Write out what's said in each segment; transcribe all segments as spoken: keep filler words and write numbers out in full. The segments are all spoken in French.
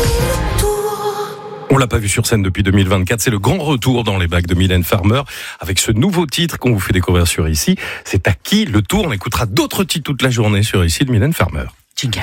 On l'a pas vu sur scène depuis deux mille vingt-quatre, c'est le grand retour dans les bacs de Mylène Farmer avec ce nouveau titre qu'on vous fait découvrir sur Ici. C'est à qui le tour? On écoutera d'autres titres toute la journée sur Ici de Mylène Farmer. Jingle.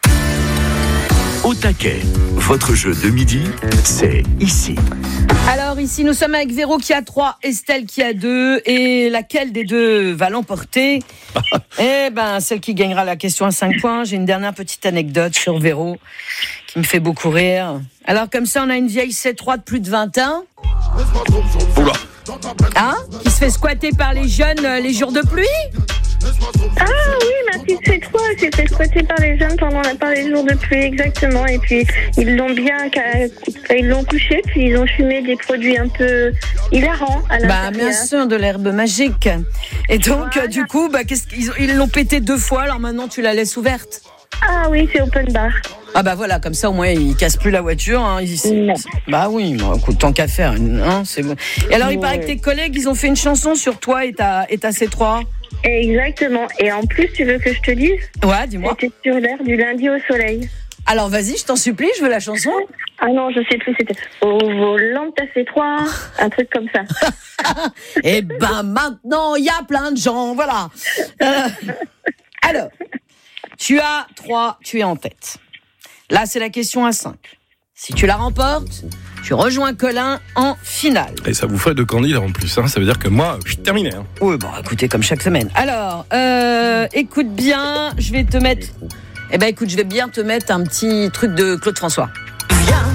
Au taquet, votre jeu de midi, c'est Ici. Alors ici, nous sommes avec Véro qui a trois, Estelle qui a deux, et laquelle des deux va l'emporter? Eh ben, celle qui gagnera la question à cinq points. J'ai une dernière petite anecdote sur Véro qui me fait beaucoup rire. Alors comme ça, on a une vieille C trois de plus de vingt ans. Oula. Hein? Qui se fait squatter par les jeunes euh, les jours de pluie? Ah oui, ma petite C trois s'est fait squatter par les jeunes pendant la, par les jours de pluie, exactement. Et puis ils l'ont bien, ils l'ont couché, puis ils ont fumé des produits un peu hilarants à l'intérieur. Bah bien sûr, de l'herbe magique. Et donc Voilà. euh, du coup, bah qu'est-ce qu'ils ont- ils l'ont pété deux fois. Alors maintenant, tu la laisses ouverte. Ah oui, c'est open bar. Ah bah voilà, comme ça au moins ils cassent plus la voiture. Hein. Ils- Non. Bah oui, bon, écoute, tant qu'à faire, hein, c'est bon. Et alors il Ouais. paraît que tes collègues, ils ont fait une chanson sur toi et ta et ta C trois. Exactement. Et en plus, tu veux que je te dise, Ouais, dis-moi. c'était sur l'air du lundi au soleil. Alors vas-y, je t'en supplie, je veux la chanson. Ah non, je sais plus, c'était au volant de ta C trois, un truc comme ça. Et ben maintenant, il y a plein de gens, voilà. Euh, alors, tu as trois, tu es en tête. Là, c'est la question à cinq. Si tu la remportes, tu rejoins Colin en finale. Et ça vous ferait deux candidats en plus, hein. Ça veut dire que moi, je suis terminé. Hein. Oui, bon, écoutez, comme chaque semaine. Alors, euh, écoute bien, je vais te mettre... Eh ben, écoute, je vais bien te mettre un petit truc de Claude François.